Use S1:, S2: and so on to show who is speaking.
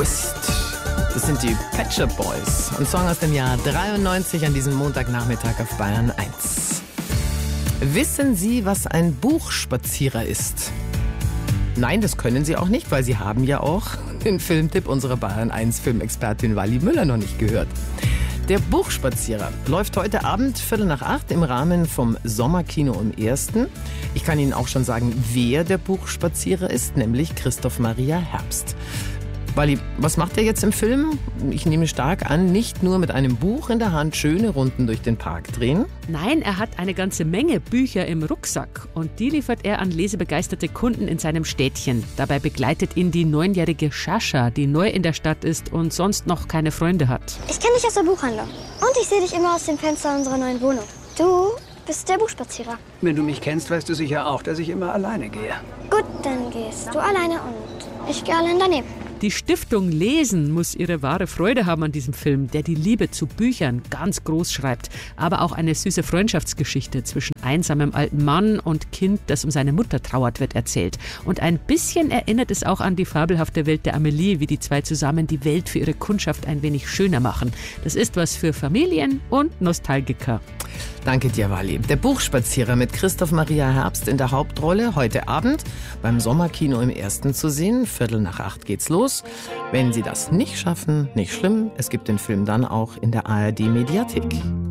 S1: Twist. Das sind die Pet Shop Boys. Ein Song aus dem Jahr 93 an diesem Montagnachmittag auf Bayern 1. Wissen Sie, was ein Buchspazierer ist? Nein, das können Sie auch nicht, weil Sie haben ja auch den Filmtipp unserer Bayern 1 Filmexpertin Wally Müller noch nicht gehört. Der Buchspazierer läuft heute Abend 7:45 im Rahmen vom Sommerkino im Ersten. Ich kann Ihnen auch schon sagen, wer der Buchspazierer ist, nämlich Christoph Maria Herbst. Wally, was macht er jetzt im Film? Ich nehme stark an, nicht nur mit einem Buch in der Hand schöne Runden durch den Park drehen.
S2: Nein, er hat eine ganze Menge Bücher im Rucksack und die liefert er an lesebegeisterte Kunden in seinem Städtchen. Dabei begleitet ihn die 9-jährige Sascha, die neu in der Stadt ist und sonst noch keine Freunde hat.
S3: Ich kenne dich aus der Buchhandlung und ich sehe dich immer aus dem Fenster unserer neuen Wohnung. Du bist der Buchspazierer.
S4: Wenn du mich kennst, weißt du sicher auch, dass ich immer alleine gehe.
S3: Gut, dann gehst du alleine und ich gehe allein daneben.
S2: Die Stiftung Lesen muss ihre wahre Freude haben an diesem Film, der die Liebe zu Büchern ganz groß schreibt. Aber auch eine süße Freundschaftsgeschichte zwischen einsamem alten Mann und Kind, das um seine Mutter trauert, wird erzählt. Und ein bisschen erinnert es auch an die fabelhafte Welt der Amelie, wie die zwei zusammen die Welt für ihre Kundschaft ein wenig schöner machen. Das ist was für Familien und Nostalgiker.
S1: Danke dir, Wally. Der Buchspazierer mit Christoph Maria Herbst in der Hauptrolle heute Abend beim Sommerkino im Ersten zu sehen. 7:45 geht's los. Wenn Sie das nicht schaffen, nicht schlimm. Es gibt den Film dann auch in der ARD-Mediathek.